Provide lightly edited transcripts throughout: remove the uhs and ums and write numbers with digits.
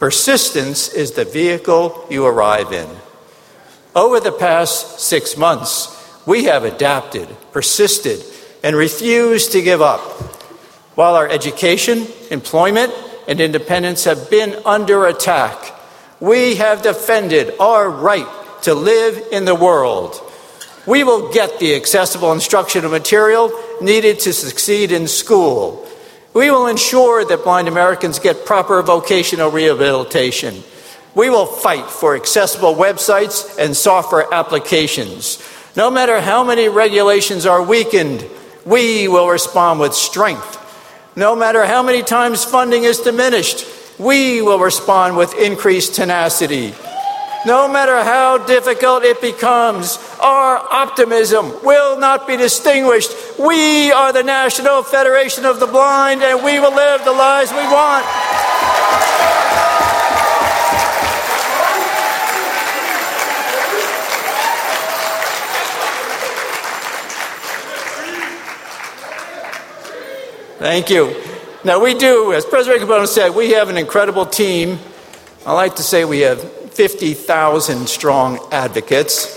Persistence is the vehicle you arrive in. Over the past 6 months, we have adapted, persisted, and refused to give up. While our education, employment, and independence have been under attack, we have defended our right to live in the world. We will get the accessible instructional material needed to succeed in school. We will ensure that blind Americans get proper vocational rehabilitation. We will fight for accessible websites and software applications. No matter how many regulations are weakened, we will respond with strength. No matter how many times funding is diminished, we will respond with increased tenacity. No matter how difficult it becomes, our optimism will not be distinguished. We are the National Federation of the Blind, and we will live the lives we want. Thank you. Now we do, as President Caponedo said, we have an incredible team. I like to say we have 50,000 strong advocates.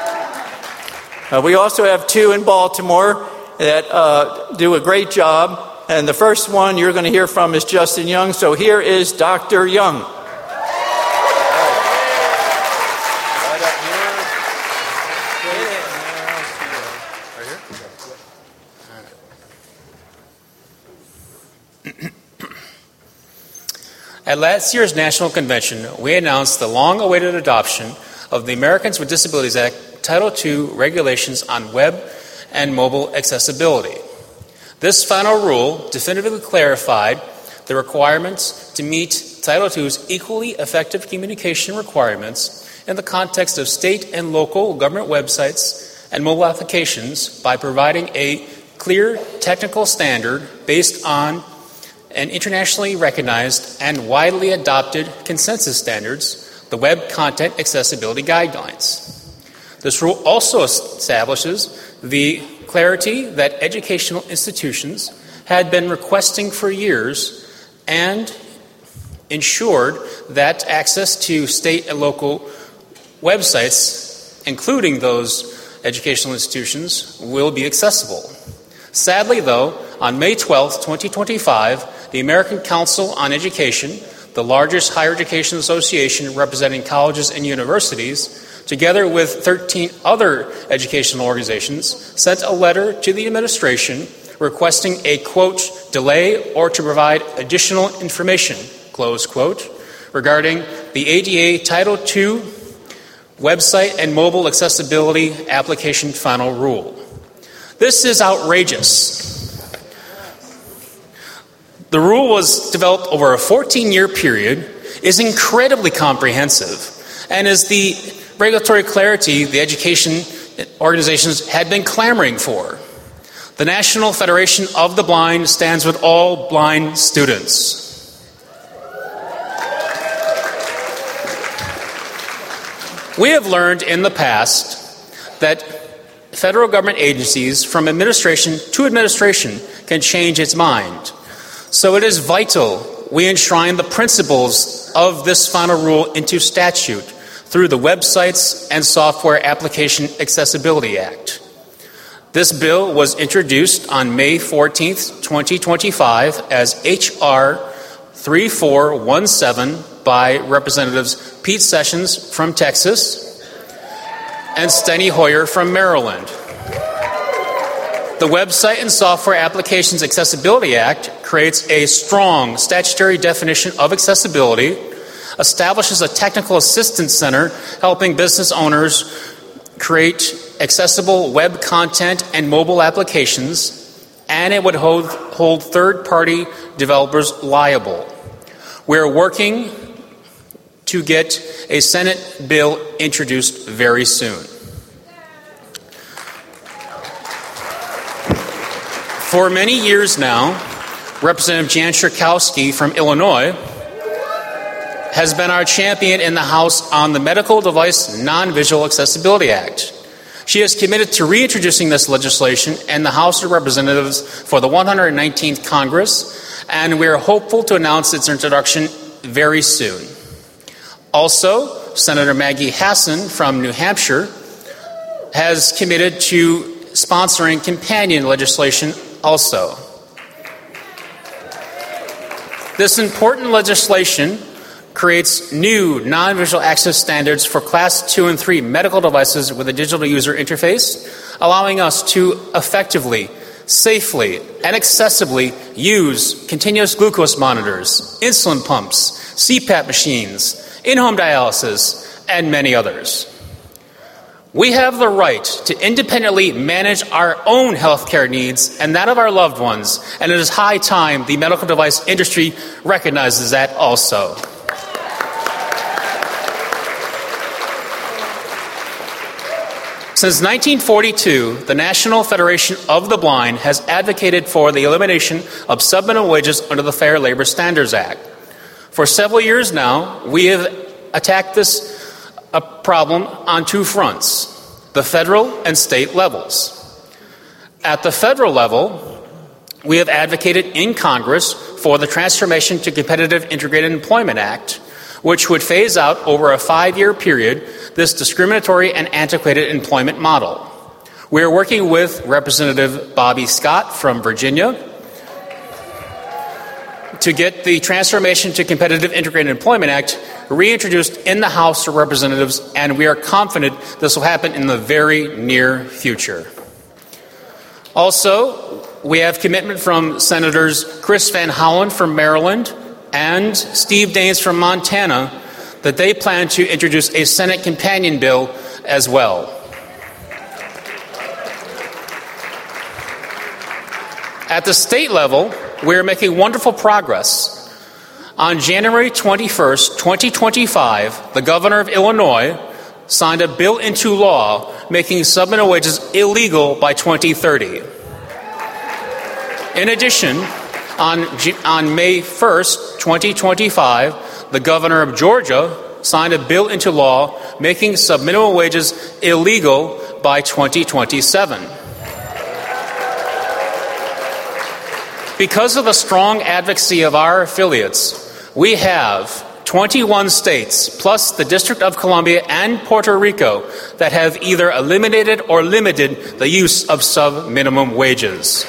We also have 2 in Baltimore that do a great job. And the first one you're going to hear from is Justin Young. So here is Dr. Young. At last year's National Convention, we announced the long-awaited adoption of the Americans with Disabilities Act Title II regulations on web and mobile accessibility. This final rule definitively clarified the requirements to meet Title II's equally effective communication requirements in the context of state and local government websites and mobile applications by providing a clear technical standard based on an internationally recognized and widely adopted consensus standards, the Web Content Accessibility Guidelines. This rule also establishes the clarity that educational institutions had been requesting for years and ensured that access to state and local websites, including those educational institutions, will be accessible. Sadly, though, on May 12, 2025, the American Council on Education, the largest higher education association representing colleges and universities, together with 13 other educational organizations, sent a letter to the administration requesting a, quote, delay or to provide additional information, close quote, regarding the ADA Title II website and mobile accessibility application final rule. This is outrageous. The rule was developed over a 14-year period, is incredibly comprehensive, and is the regulatory clarity the education organizations had been clamoring for. The National Federation of the Blind stands with all blind students. We have learned in the past that federal government agencies, from administration to administration, can change its mind. So it is vital we enshrine the principles of this final rule into statute through the Websites and Software Application Accessibility Act. This bill was introduced on May 14, 2025 as H.R. 3417 by Representatives Pete Sessions from Texas and Steny Hoyer from Maryland. The Website and Software Applications Accessibility Act creates a strong statutory definition of accessibility, establishes a technical assistance center helping business owners create accessible web content and mobile applications, and it would hold third-party developers liable. We're working to get a Senate bill introduced very soon. For many years now, Representative Jan Schakowsky from Illinois has been our champion in the House on the Medical Device Non-Visual Accessibility Act. She is committed to reintroducing this legislation in the House of Representatives for the 119th Congress, and we are hopeful to announce its introduction very soon. Also, Senator Maggie Hassan from New Hampshire has committed to sponsoring companion legislation also. This important legislation creates new non-visual access standards for Class 2 and 3 medical devices with a digital user interface, allowing us to effectively, safely, and accessibly use continuous glucose monitors, insulin pumps, CPAP machines, in-home dialysis, and many others. We have the right to independently manage our own healthcare needs and that of our loved ones, and it is high time the medical device industry recognizes that also. Since 1942, the National Federation of the Blind has advocated for the elimination of subminimum wages under the Fair Labor Standards Act. For several years now, we have attacked this problem on two fronts, the federal and state levels. At the federal level, we have advocated in Congress for the Transformation to Competitive Integrated Employment Act, which would phase out over a 5-year period this discriminatory and antiquated employment model. We are working with Representative Bobby Scott from Virginia to get the Transformation to Competitive Integrated Employment Act reintroduced in the House of Representatives, and we are confident this will happen in the very near future. Also, we have commitment from Senators Chris Van Hollen from Maryland and Steve Daines from Montana that they plan to introduce a Senate companion bill as well. At the state level, we are making wonderful progress. On January 21st, 2025, the governor of Illinois signed a bill into law making subminimum wages illegal by 2030. In addition, on May 1st, 2025, the governor of Georgia signed a bill into law making subminimum wages illegal by 2027. Because of the strong advocacy of our affiliates, we have 21 states, plus the District of Columbia and Puerto Rico, that have either eliminated or limited the use of sub-minimum wages.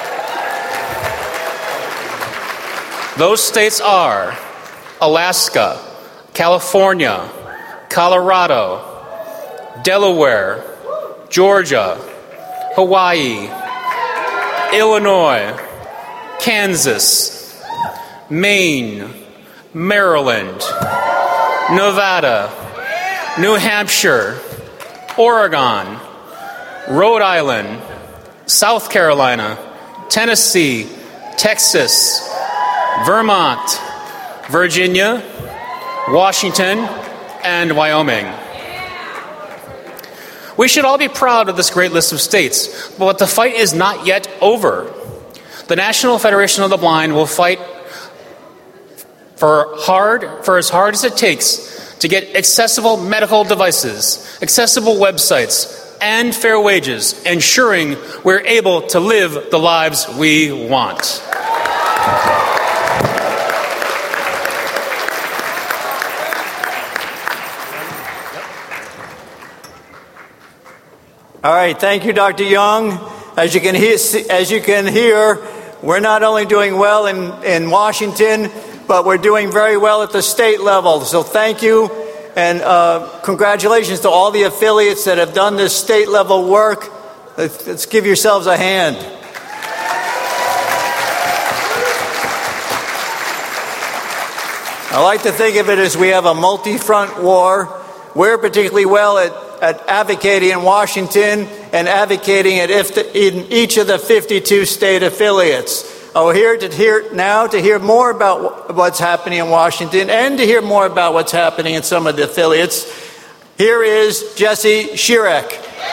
Those states are Alaska, California, Colorado, Delaware, Georgia, Hawaii, Illinois, Kansas, Maine, Maryland, Nevada, New Hampshire, Oregon, Rhode Island, South Carolina, Tennessee, Texas, Vermont, Virginia, Washington, and Wyoming. We should all be proud of this great list of states, but the fight is not yet over. The National Federation of the Blind will fight for as hard as it takes to get accessible medical devices, accessible websites, and fair wages, ensuring we're able to live the lives we want. All right, thank you, Dr. Young. As you can hear, we're not only doing well in Washington, but we're doing very well at the state level. So thank you, and congratulations to all the affiliates that have done this state level work. Let's give yourselves a hand. I like to think of it as we have a multi-front war. We're particularly well at advocating in Washington and advocating in each of the 52 state affiliates. We're here to hear more about what's happening in Washington and to hear more about what's happening in some of the affiliates. Here is Jesse Shirek.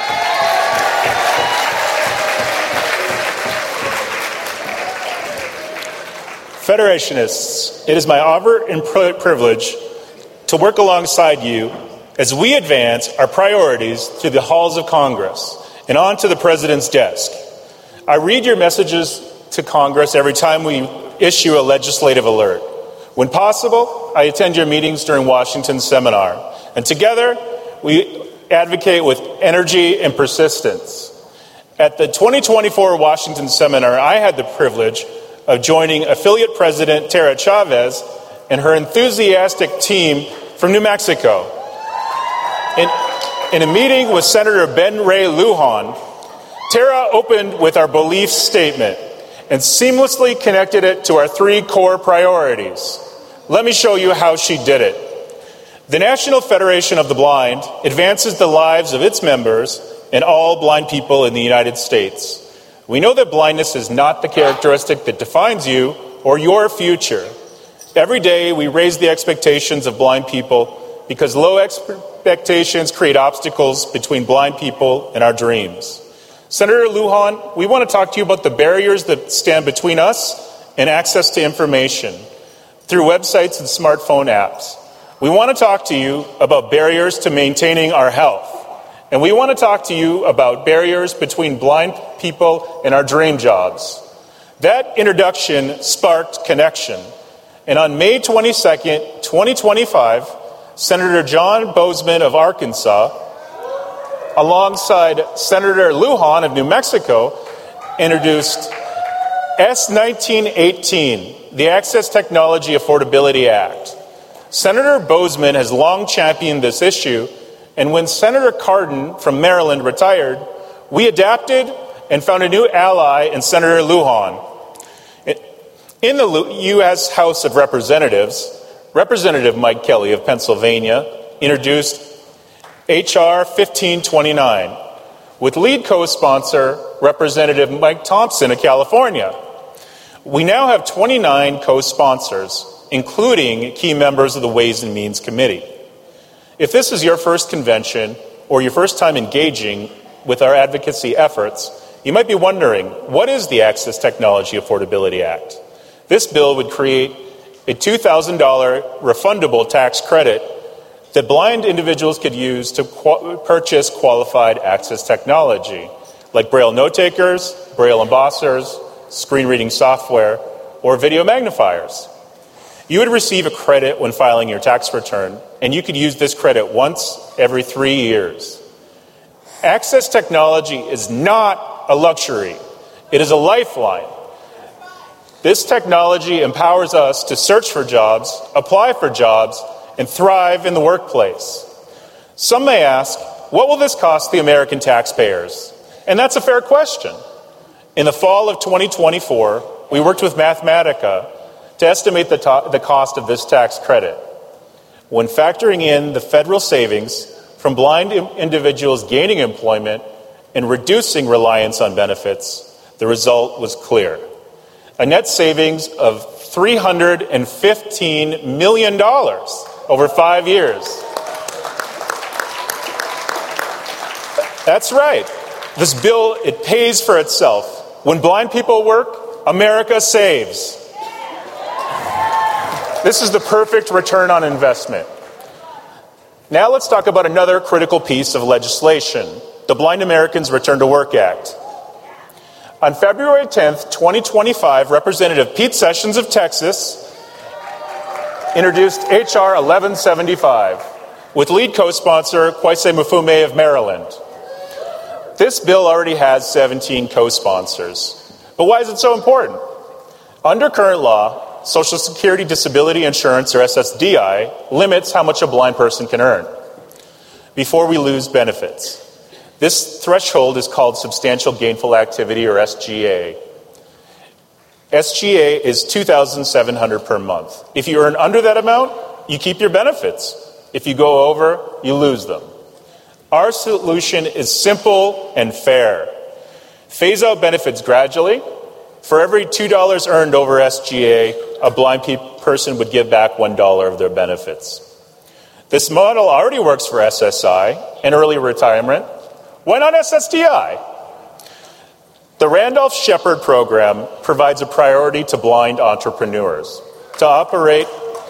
Federationists, it is my honor and privilege to work alongside you as we advance our priorities through the halls of Congress and onto the President's desk. I read your messages to Congress every time we issue a legislative alert. When possible, I attend your meetings during Washington's seminar, and together we advocate with energy and persistence. At the 2024 Washington seminar, I had the privilege of joining affiliate president Tara Chavez and her enthusiastic team from New Mexico. In a meeting with Senator Ben Ray Lujan, Tara opened with our belief statement and seamlessly connected it to our 3 core priorities. Let me show you how she did it. The National Federation of the Blind advances the lives of its members and all blind people in the United States. We know that blindness is not the characteristic that defines you or your future. Every day we raise the expectations of blind people because low expectations create obstacles between blind people and our dreams. Senator Lujan, we want to talk to you about the barriers that stand between us and access to information through websites and smartphone apps. We want to talk to you about barriers to maintaining our health. And we want to talk to you about barriers between blind people and our dream jobs. That introduction sparked connection. And on May 22nd, 2025, Senator John Boozman of Arkansas, alongside Senator Lujan of New Mexico, introduced S1918, the Access Technology Affordability Act. Senator Boozman has long championed this issue, and when Senator Cardin from Maryland retired, we adapted and found a new ally in Senator Lujan. In the U.S. House of Representatives, Representative Mike Kelly of Pennsylvania introduced H.R. 1529, with lead co-sponsor Representative Mike Thompson of California. We now have 29 co-sponsors, including key members of the Ways and Means Committee. If this is your first convention or your first time engaging with our advocacy efforts, you might be wondering, what is the Access Technology Affordability Act? This bill would create a $2,000 refundable tax credit that blind individuals could use to purchase qualified access technology, like Braille note takers, Braille embossers, screen reading software, or video magnifiers. You would receive a credit when filing your tax return, and you could use this credit once every 3 years. Access technology is not a luxury. It is a lifeline. This technology empowers us to search for jobs, apply for jobs, and thrive in the workplace. Some may ask, what will this cost the American taxpayers? And that's a fair question. In the fall of 2024, we worked with Mathematica to estimate the cost of this tax credit. When factoring in the federal savings from blind individuals gaining employment and reducing reliance on benefits, the result was clear. A net savings of $315 million over 5 years. That's right. This bill, it pays for itself. When blind people work, America saves. This is the perfect return on investment. Now let's talk about another critical piece of legislation, the Blind Americans Return to Work Act. On February 10th, 2025, Representative Pete Sessions of Texas introduced H.R. 1175 with lead co-sponsor Kwesi Mfume of Maryland. This bill already has 17 co-sponsors. But why is it so important? Under current law, Social Security Disability Insurance, or SSDI, limits how much a blind person can earn before we lose benefits. This threshold is called Substantial Gainful Activity, or SGA. SGA is $2,700 per month. If you earn under that amount, you keep your benefits. If you go over, you lose them. Our solution is simple and fair. Phase out benefits gradually. For every $2 earned over SGA, a blind person would give back $1 of their benefits. This model already works for SSI and early retirement. Why not SSDI? The Randolph-Shepard program provides a priority to blind entrepreneurs to operate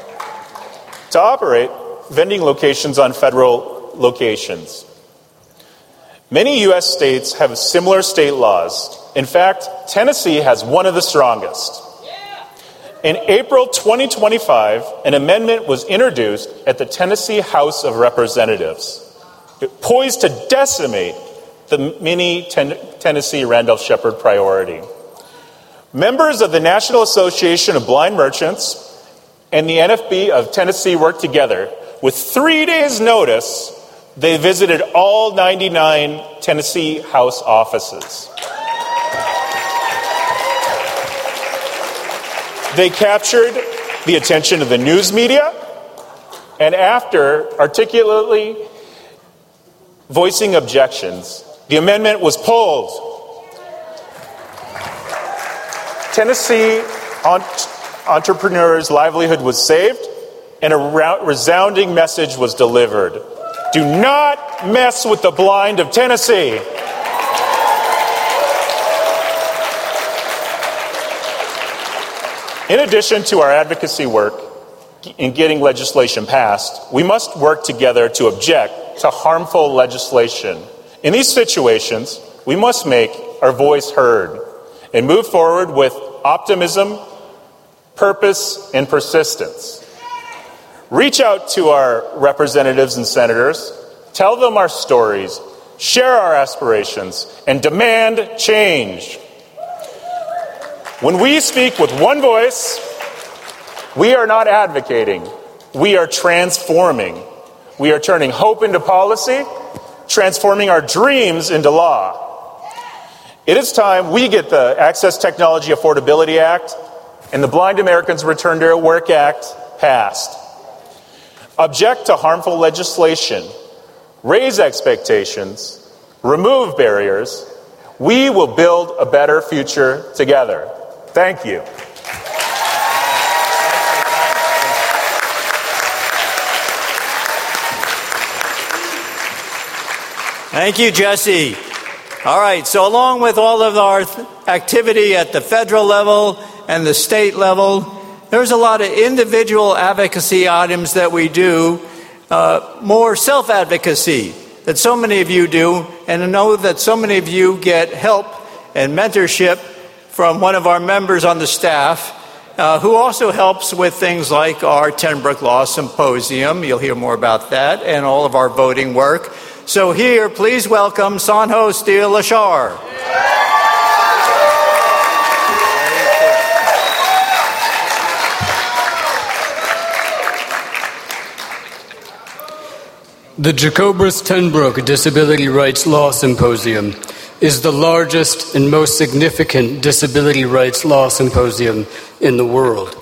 vending locations on federal locations. Many U.S. states have similar state laws. In fact, Tennessee has one of the strongest. In April 2025, an amendment was introduced at the Tennessee House of Representatives, poised to decimate the mini Tennessee Randolph-Shepard priority. Members of the National Association of Blind Merchants and the NFB of Tennessee worked together. With 3 days' notice, they visited all 99 Tennessee House offices. They captured the attention of the news media, and after articulately voicing objections, the amendment was pulled. Tennessee entrepreneurs' livelihood was saved, and a resounding message was delivered. Do not mess with the blind of Tennessee. In addition to our advocacy work in getting legislation passed, we must work together to object to harmful legislation. In these situations, we must make our voice heard and move forward with optimism, purpose, and persistence. Reach out to our representatives and senators, tell them our stories, share our aspirations, and demand change. When we speak with one voice, we are not advocating, we are transforming. We are turning hope into policy, transforming our dreams into law. It is time we get the Access Technology Affordability Act and the Blind Americans Return to Work Act passed. Object to harmful legislation, raise expectations, remove barriers. We will build a better future together. Thank you. Thank you, Jesse. All right, so along with all of our activity at the federal level and the state level, there's a lot of individual advocacy items that we do, more self-advocacy that so many of you do, and I know that so many of you get help and mentorship from one of our members on the staff, who also helps with things like our Tenbrook Law Symposium. You'll hear more about that, and all of our voting work. So here, please welcome Sanjo Steele-Lashar. The Jacobus Tenbrook Disability Rights Law Symposium is the largest and most significant disability rights law symposium in the world.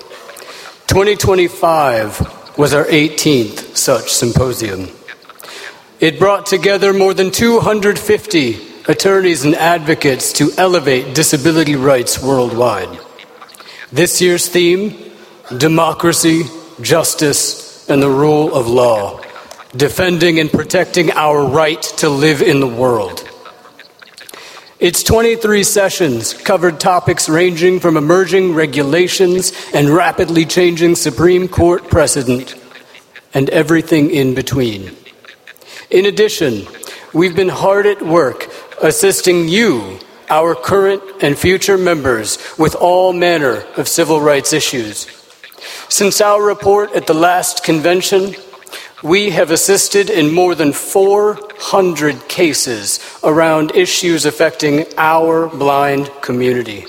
2025 was our 18th such symposium. It brought together more than 250 attorneys and advocates to elevate disability rights worldwide. This year's theme, democracy, justice, and the rule of law, defending and protecting our right to live in the world. Its 23 sessions covered topics ranging from emerging regulations and rapidly changing Supreme Court precedent and everything in between. In addition, we've been hard at work assisting you, our current and future members, with all manner of civil rights issues. Since our report at the last convention, we have assisted in more than 400 cases around issues affecting our blind community.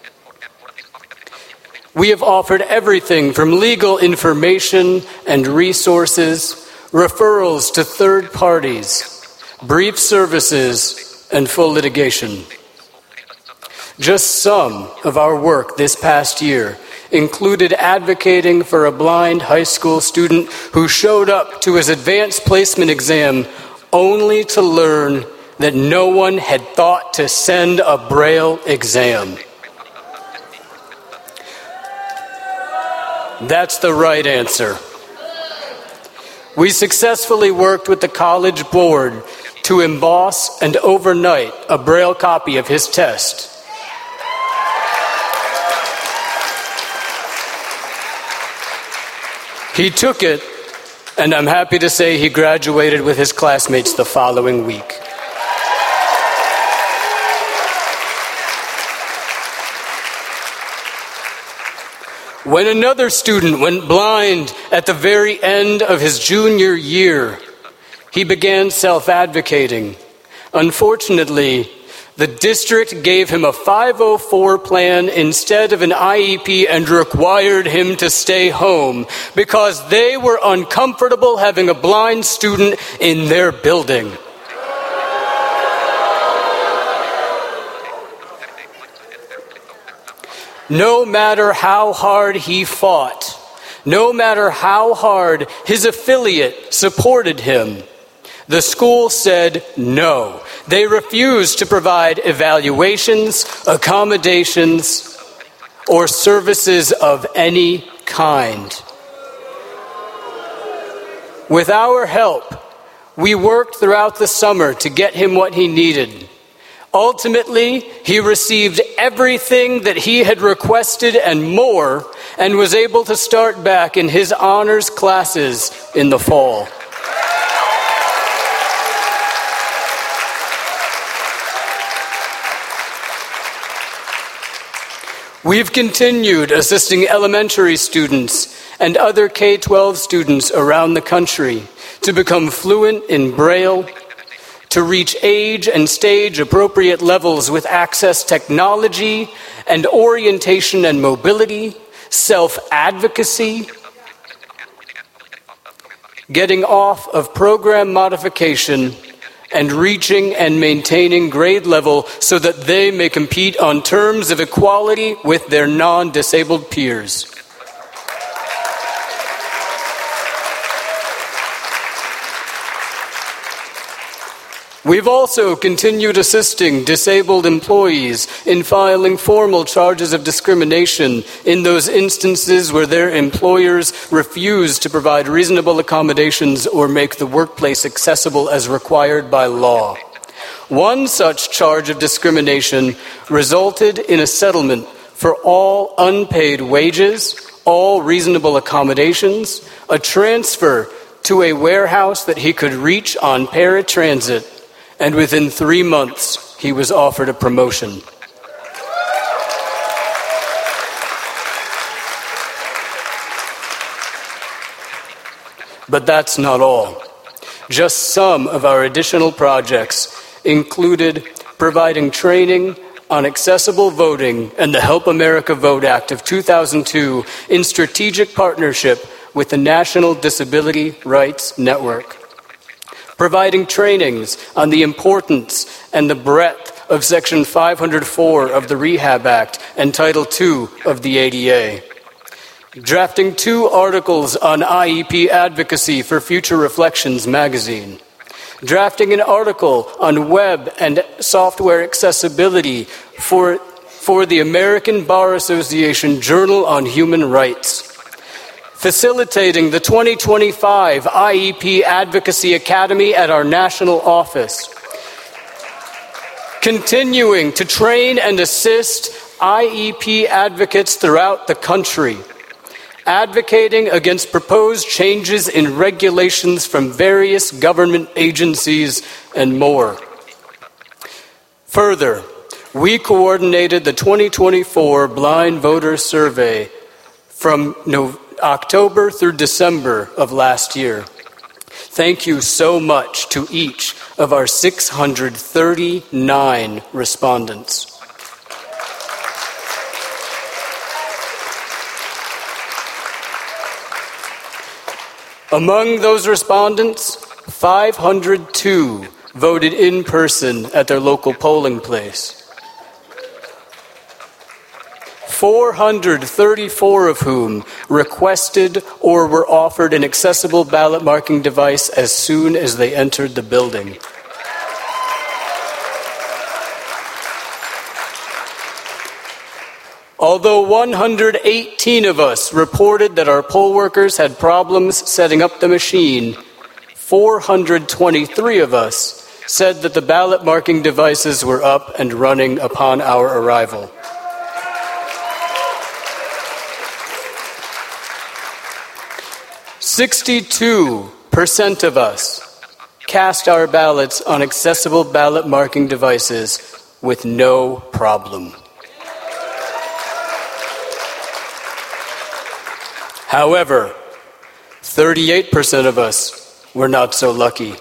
We have offered everything from legal information and resources, referrals to third parties, brief services, and full litigation. Just some of our work this past year included advocating for a blind high school student who showed up to his advanced placement exam only to learn that no one had thought to send a Braille exam. That's the right answer. We successfully worked with the college board to emboss and overnight a Braille copy of his test. He took it, and I'm happy to say he graduated with his classmates the following week. When another student went blind at the very end of his junior year, he began self-advocating. Unfortunately, the district gave him a 504 plan instead of an IEP and required him to stay home because they were uncomfortable having a blind student in their building. No matter how hard he fought, no matter how hard his affiliate supported him, the school said no. They refused to provide evaluations, accommodations, or services of any kind. With our help, we worked throughout the summer to get him what he needed. Ultimately, he received everything that he had requested and more, and was able to start back in his honors classes in the fall. We've continued assisting elementary students and other K-12 students around the country to become fluent in Braille, to reach age and stage appropriate levels with access technology and orientation and mobility, self-advocacy, getting off of program modification, and reaching and maintaining grade level so that they may compete on terms of equality with their non-disabled peers. We've also continued assisting disabled employees in filing formal charges of discrimination in those instances where their employers refuse to provide reasonable accommodations or make the workplace accessible as required by law. One such charge of discrimination resulted in a settlement for all unpaid wages, all reasonable accommodations, a transfer to a warehouse that he could reach on paratransit, and within 3 months, he was offered a promotion. But that's not all. Just some of our additional projects included providing training on accessible voting and the Help America Vote Act of 2002 in strategic partnership with the National Disability Rights Network. Providing trainings on the importance and the breadth of Section 504 of the Rehab Act and Title II of the ADA. Drafting 2 articles on IEP advocacy for Future Reflections magazine. Drafting an article on web and software accessibility for the American Bar Association Journal on Human Rights. Facilitating the 2025 IEP Advocacy Academy at our national office. Continuing to train and assist IEP advocates throughout the country. Advocating against proposed changes in regulations from various government agencies and more. Further, we coordinated the 2024 Blind Voter Survey from October through December of last year. Thank you so much to each of our 639 respondents. Among those respondents, 502 voted in person at their local polling place. 434 of whom requested or were offered an accessible ballot marking device as soon as they entered the building. Although 118 of us reported that our poll workers had problems setting up the machine, 423 of us said that the ballot marking devices were up and running upon our arrival. 62% of us cast our ballots on accessible ballot marking devices with no problem. However, 38% of us were not so lucky.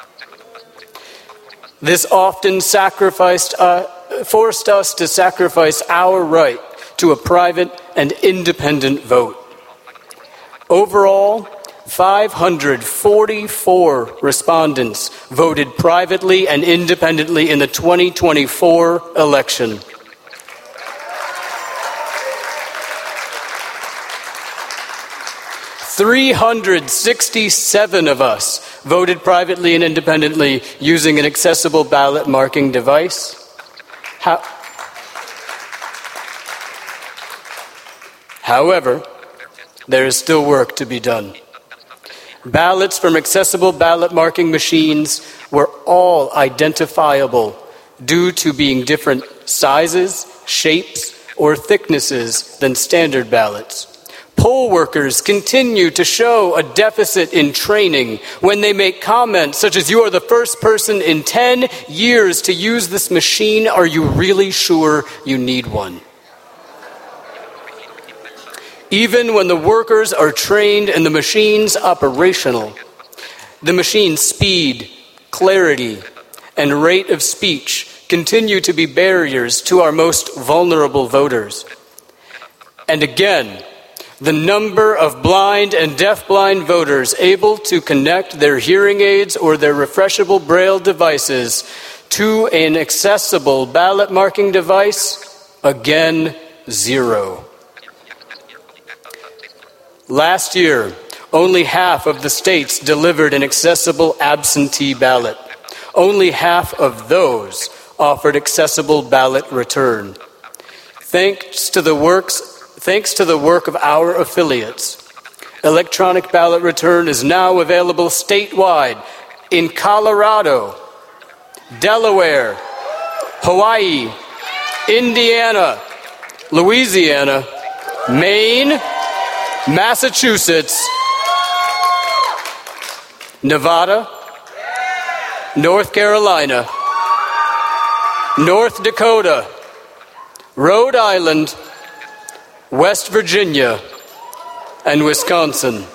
This often forced us to sacrifice our right to a private and independent vote. Overall, 544 respondents voted privately and independently in the 2024 election. $367 of us voted privately and independently using an accessible ballot marking device. However, there is still work to be done. Ballots from accessible ballot marking machines were all identifiable due to being different sizes, shapes, or thicknesses than standard ballots. Poll workers continue to show a deficit in training when they make comments such as, "You are the first person in 10 years to use this machine. Are you really sure you need one?" Even when the workers are trained and the machine's operational, the machine's speed, clarity, and rate of speech continue to be barriers to our most vulnerable voters. And again, the number of blind and deafblind voters able to connect their hearing aids or their refreshable braille devices to an accessible ballot marking device, again, 0. Last year, only half of the states delivered an accessible absentee ballot. Only half of those offered accessible ballot return. Thanks to the work of our affiliates, electronic ballot return is now available statewide in Colorado, Delaware, Hawaii, Indiana, Louisiana, Maine, Massachusetts, Nevada, North Carolina, North Dakota, Rhode Island, West Virginia, and Wisconsin.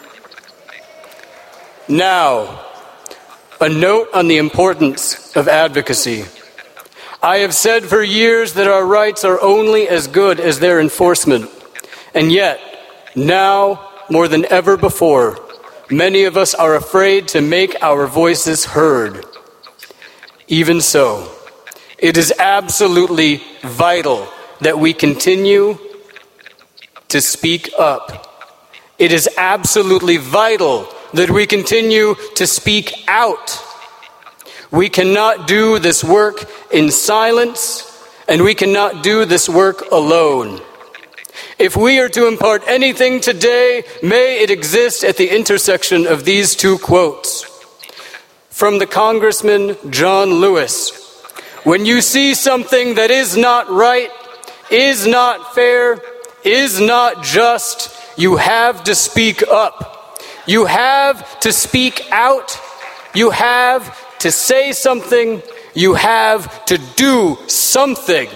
Now, a note on the importance of advocacy. I have said for years that our rights are only as good as their enforcement, and yet, now, more than ever before, many of us are afraid to make our voices heard. Even so, it is absolutely vital that we continue to speak up. It is absolutely vital that we continue to speak out. We cannot do this work in silence, and we cannot do this work alone. If we are to impart anything today, may it exist at the intersection of these two quotes. From the Congressman John Lewis, "When you see something that is not right, is not fair, is not just, you have to speak up. You have to speak out. You have to say something. You have to do something."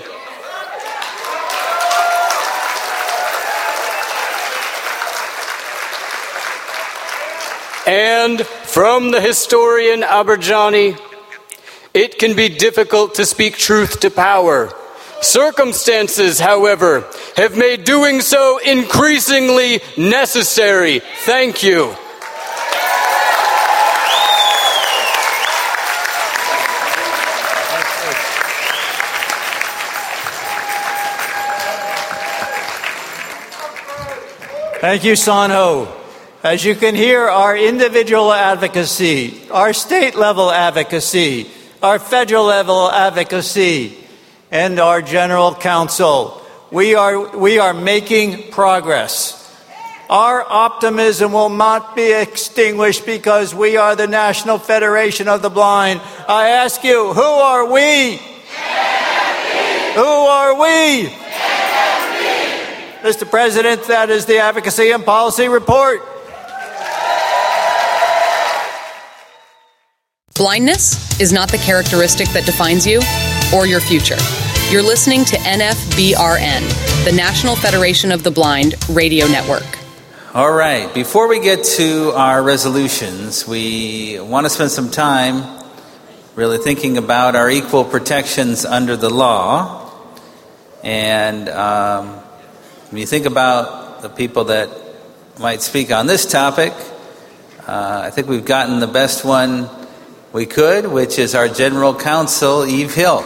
And from the historian Aberjani, "It can be difficult to speak truth to power. Circumstances, however, have made doing so increasingly necessary." Thank you. Thank you, Son-Ho. As you can hear, our individual advocacy, our state-level advocacy, our federal-level advocacy, and our general counsel, we are making progress. Our optimism will not be extinguished because we are the National Federation of the Blind. I ask you, who are we? Who are we? Mr. President, that is the Advocacy and Policy Report. Blindness is not the characteristic that defines you or your future. You're listening to NFBRN, the National Federation of the Blind radio network. All right, before we get to our resolutions, we want to spend some time really thinking about our equal protections under the law. And when you think about the people that might speak on this topic, I think we've gotten the best one we could, which is our General Counsel, Eve Hill.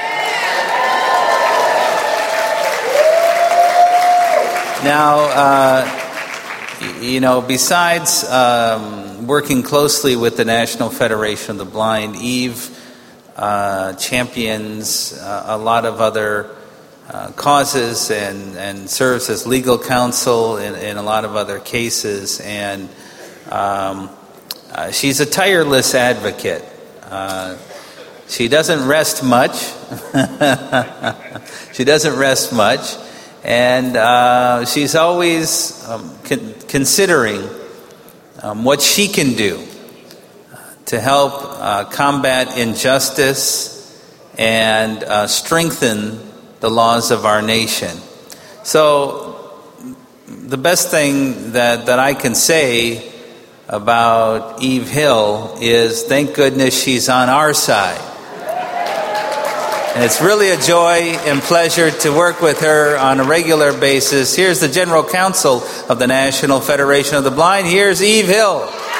Now, besides working closely with the National Federation of the Blind, Eve champions a lot of other causes and serves as legal counsel in a lot of other cases. And she's a tireless advocate. She doesn't rest much. She doesn't rest much. And she's always considering what she can do to help combat injustice and strengthen the laws of our nation. So the best thing that I can say about Eve Hill is thank goodness she's on our side. And it's really a joy and pleasure to work with her on a regular basis. Here's the General Counsel of the National Federation of the Blind. Here's Eve Hill.